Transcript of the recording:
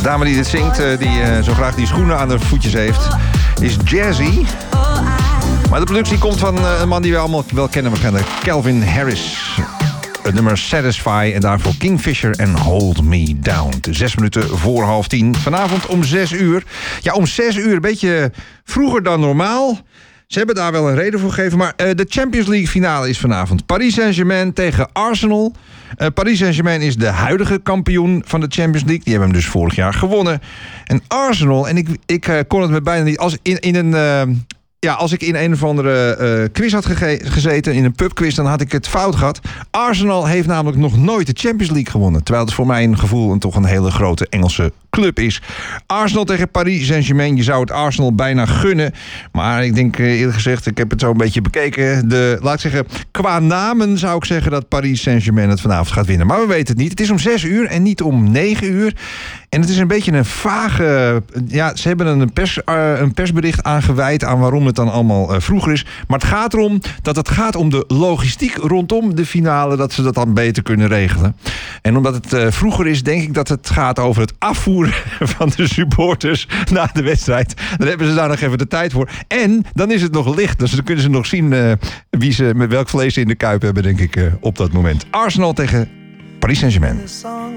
dame die dit zingt, die zo graag die schoenen aan de voetjes heeft, is Jazzy. Maar de productie komt van een man die we allemaal wel kennen waarschijnlijk. Calvin Harris. Het nummer Satisfy en daarvoor Kingfisher en Hold Me Down. 6 minuten voor 9:30. Vanavond om 6 uur. Ja, om 6 uur, een beetje vroeger dan normaal. Ze hebben daar wel een reden voor gegeven. Maar de Champions League finale is vanavond. Paris Saint-Germain tegen Arsenal. Paris Saint-Germain is de huidige kampioen van de Champions League. Die hebben hem dus vorig jaar gewonnen. En Arsenal, en ik kon het me bijna niet... Als ik in een of andere quiz had gezeten, in een pubquiz, dan had ik het fout gehad. Arsenal heeft namelijk nog nooit de Champions League gewonnen. Terwijl het voor mijn gevoel toch een hele grote Engelse club is. Arsenal tegen Paris Saint-Germain. Je zou het Arsenal bijna gunnen. Maar ik denk eerlijk gezegd, ik heb het zo een beetje bekeken. Laat ik zeggen, qua namen zou ik zeggen dat Paris Saint-Germain het vanavond gaat winnen. Maar we weten het niet. Het is om 6 uur en niet om 9 uur. En het is een beetje een vage... Ja, ze hebben een persbericht aangewijd aan waarom het dan allemaal vroeger is. Maar het gaat erom dat het gaat om de logistiek rondom de finale, dat ze dat dan beter kunnen regelen. En omdat het vroeger is, denk ik dat het gaat over het afvoeren van de supporters na de wedstrijd. Dan hebben ze daar nog even de tijd voor. En dan is het nog licht, dus dan kunnen ze nog zien wie ze met welk vlees in de kuip hebben, denk ik, op dat moment. Arsenal tegen Paris Saint-Germain.